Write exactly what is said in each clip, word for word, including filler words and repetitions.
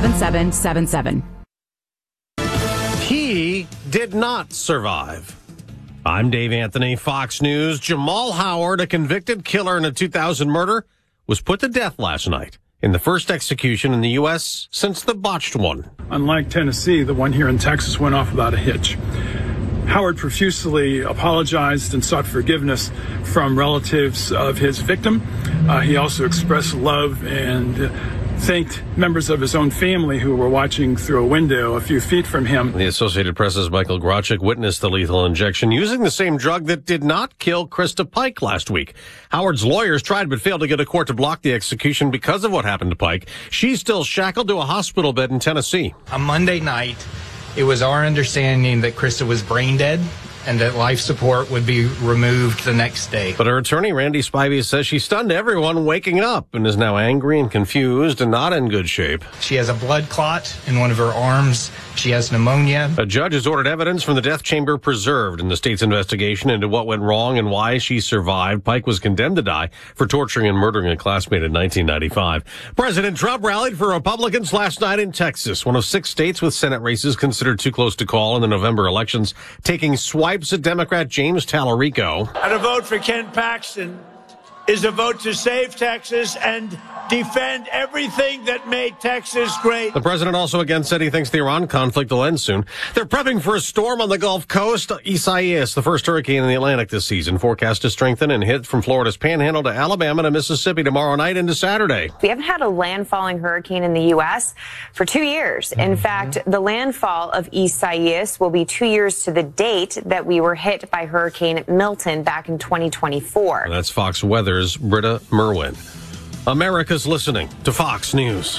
seven seven seven seven. He did not survive. I'm Dave Anthony, Fox News. Jamal Howard, a convicted killer in a two thousand murder, was put to death last night in the first execution in the U S since the botched one. Unlike Tennessee, the one here in Texas went off without a hitch. Howard profusely apologized and sought forgiveness from relatives of his victim. Uh, he also expressed love and uh, thanked members of his own family who were watching through a window a few feet from him. The Associated Press's Michael Grochek witnessed the lethal injection using the same drug that did not kill Krista Pike last week. Howard's lawyers tried but failed to get a court to block the execution because of what happened to Pike. She's still shackled to a hospital bed in Tennessee. On Monday night, it was our understanding that Krista was brain dead and that life support would be removed the next day. But her attorney, Randy Spivey, says she stunned everyone waking up and is now angry and confused and not in good shape. She has a blood clot in one of her arms. She has pneumonia. A judge has ordered evidence from the death chamber preserved in the state's investigation into what went wrong and why she survived. Pike was condemned to die for torturing and murdering a classmate in nineteen ninety-five. President Trump rallied for Republicans last night in Texas, one of six states with Senate races considered too close to call in the November elections, taking swipes at Democrat James Tallarico. And a vote for Ken Paxton is a vote to save Texas and defend everything that made Texas great. The president also again said he thinks the Iran conflict will end soon. They're prepping for a storm on the Gulf Coast. Isaias, the first hurricane in the Atlantic this season, forecast to strengthen and hit from Florida's Panhandle to Alabama to Mississippi tomorrow night into Saturday. We haven't had a landfalling hurricane in the U S for two years. In mm-hmm. fact, the landfall of Isaias will be two years to the date that we were hit by Hurricane Milton back in twenty twenty-four. And that's Fox Weather's Britta Merwin. America's listening to Fox News.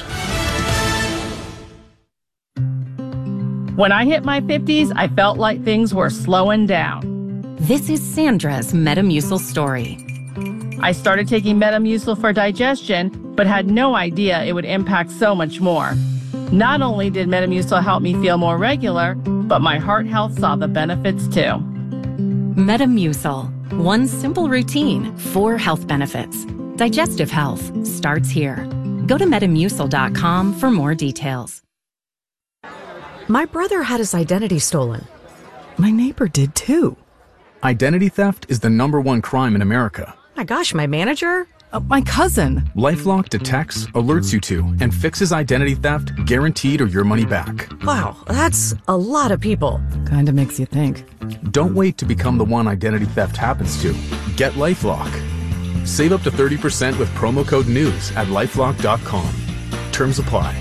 When I hit my fifties, I felt like things were slowing down. This is Sandra's Metamucil story. I started taking Metamucil for digestion, but had no idea it would impact so much more. Not only did Metamucil help me feel more regular, but my heart health saw the benefits too. Metamucil. One simple routine, four health benefits. Digestive health starts here. Go to Metamucil dot com for more details. My brother had his identity stolen. My neighbor did too. Identity theft is the number one crime in America. My gosh, my manager? Uh, my cousin. LifeLock detects, alerts you to, and fixes identity theft guaranteed or your money back. Wow, that's a lot of people. Kinda makes you think. Don't wait to become the one identity theft happens to. Get LifeLock. Save up to thirty percent with promo code NEWS at LifeLock dot com. Terms apply.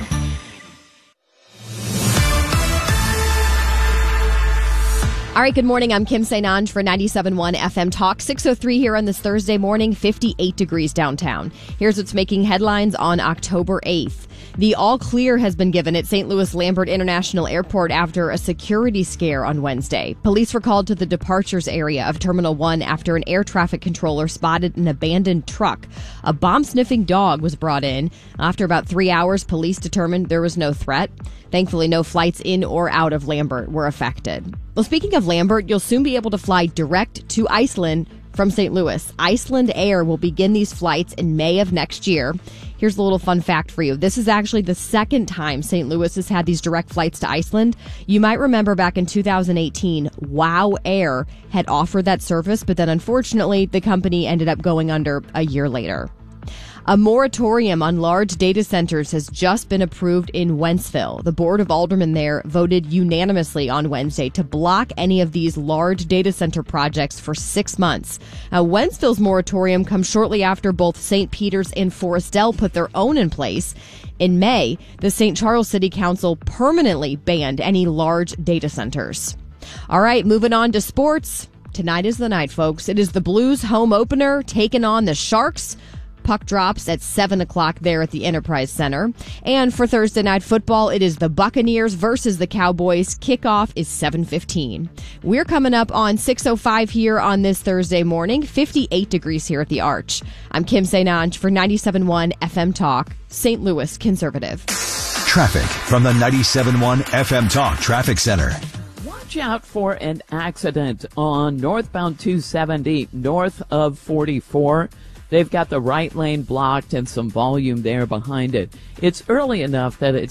All right, good morning. I'm Kim Sainanj for ninety-seven point one F M Talk. six oh three here on this Thursday morning, fifty-eight degrees downtown. Here's what's making headlines on October eighth. The all clear has been given at Saint Louis Lambert International Airport after a security scare on Wednesday. Police were called to the departures area of Terminal one after an air traffic controller spotted an abandoned truck. A bomb-sniffing dog was brought in. After about three hours, police determined there was no threat. Thankfully, no flights in or out of Lambert were affected. Well, speaking of Lambert, you'll soon be able to fly direct to Iceland from Saint Louis. Iceland Air will begin these flights in May of next year. Here's a little fun fact for you. This is actually the second time Saint Louis has had these direct flights to Iceland. You might remember back in two thousand eighteen, WOW Air had offered that service, but then unfortunately the company ended up going under a year later. A moratorium on large data centers has just been approved in Wentzville. The Board of Aldermen there voted unanimously on Wednesday to block any of these large data center projects for six months. Now, Wentzville's moratorium comes shortly after both Saint Peter's and Forestdale put their own in place. In May, the Saint Charles City Council permanently banned any large data centers. All right, moving on to sports. Tonight is the night, folks. It is the Blues home opener taking on the Sharks. Puck drops at seven o'clock there at the Enterprise Center. And for Thursday Night Football, it is the Buccaneers versus the Cowboys. Kickoff is seven fifteen. We're coming up on six oh five here on this Thursday morning. fifty-eight degrees here at the Arch. I'm Kim Sainanj for ninety-seven point one F M Talk, Saint Louis Conservative. Traffic from the ninety-seven point one F M Talk Traffic Center. Watch out for an accident on northbound two seventy north of forty-four. They've got the right lane blocked and some volume there behind it. It's early enough that it's